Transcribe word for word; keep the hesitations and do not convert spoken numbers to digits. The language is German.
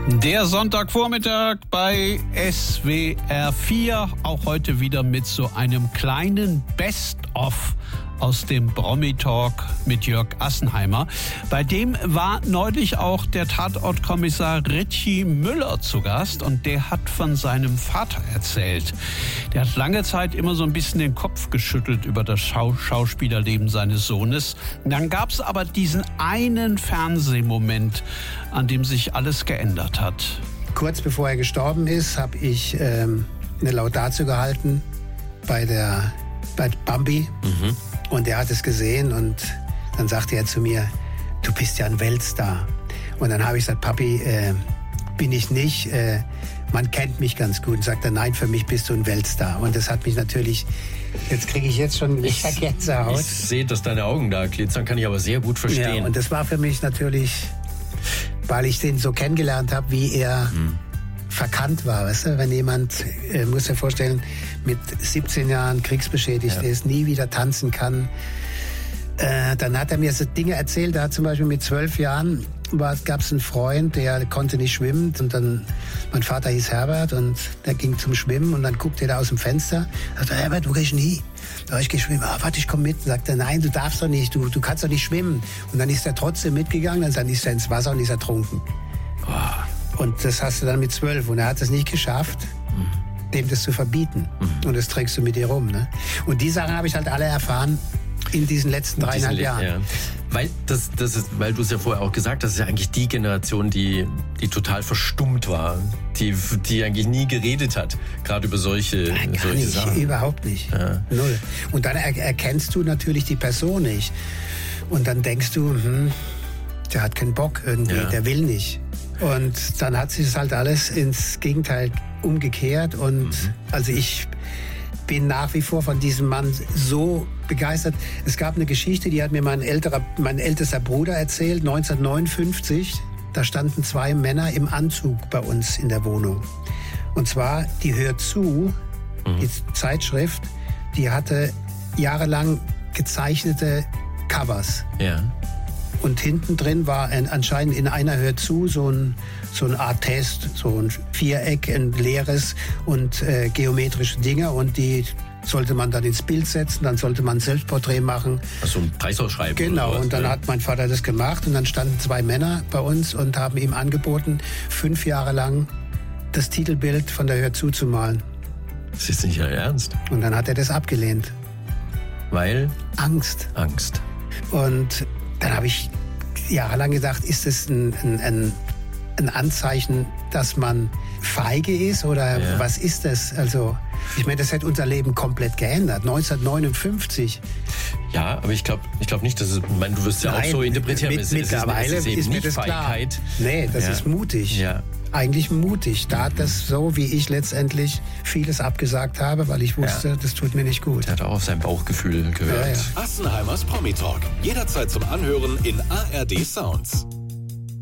Der Sonntagvormittag bei S W R vier, auch heute wieder mit so einem kleinen Best-of aus dem Promi-Talk mit Jörg Assenheimer. Bei dem war neulich auch der Tatortkommissar Richie Müller zu Gast und der hat von seinem Vater erzählt. Der hat lange Zeit immer so ein bisschen den Kopf geschüttelt über das Schau- Schauspielerleben seines Sohnes. Und dann gab es aber diesen einen Fernsehmoment, an dem sich alles geändert hat. Kurz bevor er gestorben ist, habe ich ähm, eine Laudatio gehalten bei der bei Bambi. Mhm. Und er hat es gesehen und dann sagte er zu mir, du bist ja ein Weltstar. Und dann habe ich gesagt, Papi, äh, bin ich nicht. Äh, man kennt mich ganz gut. Und sagt er, nein, für mich bist du ein Weltstar. Und das hat mich natürlich, jetzt kriege ich jetzt schon wieder Gänsehaut. Ich sehe, dass deine Augen da glitzern, kann ich aber sehr gut verstehen. Ja, und das war für mich natürlich, weil ich den so kennengelernt habe, wie er hm. verkannt war. Weißt du? Wenn jemand, äh, muss dir vorstellen, mit siebzehn Jahren kriegsbeschädigt ja. ist, nie wieder tanzen kann, äh, dann hat er mir so Dinge erzählt. Da hat zum Beispiel mit zwölf Jahren gab es einen Freund, der konnte nicht schwimmen. Und dann, mein Vater hieß Herbert und der ging zum Schwimmen und dann guckte er da aus dem Fenster. Sagte, Herbert, wo gehst du nie? Da habe ich geschwimmt. Ah, warte, ich komme mit. Und sagte, nein, du darfst doch nicht, du, du kannst doch nicht schwimmen. Und dann ist er trotzdem mitgegangen, dann ist er ins Wasser und ist ertrunken. Oh. Und das hast du dann mit zwölf. Und er hat es nicht geschafft, mhm. dem das zu verbieten. Mhm. Und das trägst du mit dir rum. Ne? Und die Sachen habe ich halt alle erfahren in diesen letzten dreieinhalb diesen, Jahren. Ja. Weil, das, das ist, weil du es ja vorher auch gesagt hast, das ist ja eigentlich die Generation, die, die total verstummt war, die, die eigentlich nie geredet hat, gerade über solche, ja, gar solche nicht, Sachen. Überhaupt nicht. Ja. Null. Und dann er, erkennst du natürlich die Person nicht. Und dann denkst du, hm, der hat keinen Bock irgendwie, ja. der will nicht. Und dann hat sich das halt alles ins Gegenteil umgekehrt. Und mhm. also ich bin nach wie vor von diesem Mann so begeistert. Es gab eine Geschichte, die hat mir mein älterer, mein ältester Bruder erzählt, neunzehnhundertneunundfünfzig. Da standen zwei Männer im Anzug bei uns in der Wohnung. Und zwar, die Hört zu, mhm. die Zeitschrift, die hatte jahrelang gezeichnete Covers. Ja. Und hinten drin war ein, anscheinend in einer Hört zu so ein, so ein Art Test, so ein Viereck, ein leeres und äh, geometrische Dinge. Und die sollte man dann ins Bild setzen, dann sollte man ein Selbstporträt machen. Also ein Preisausschreiben. Genau, oder was, und dann ne? hat mein Vater das gemacht. Und dann standen zwei Männer bei uns und haben ihm angeboten, fünf Jahre lang das Titelbild von der Hört zu zu malen. Das ist nicht ernst. Und dann hat er das abgelehnt. Weil? Angst. Angst. Und dann habe ich jahrelang gedacht, ist das ein, ein, ein Anzeichen, dass man feige ist oder ja. was ist das? Also ich meine, das hätte unser Leben komplett geändert. neunzehnhundertneunundfünfzig. Ja, aber ich glaube ich glaub nicht, dass es, ich meine, du wirst ja Nein, auch so interpretieren. Mit, es, mittlerweile es ist, es ist, ist mir nicht das Feigheit. klar. Nee, das ja. ist mutig. Ja. Eigentlich mutig. Da hat das so, wie ich letztendlich vieles abgesagt habe, weil ich wusste, ja. das tut mir nicht gut. Er hat auch auf sein Bauchgefühl gehört. Ja, ja. Assenheimers Promi Talk. Jederzeit zum Anhören in A R D Sounds.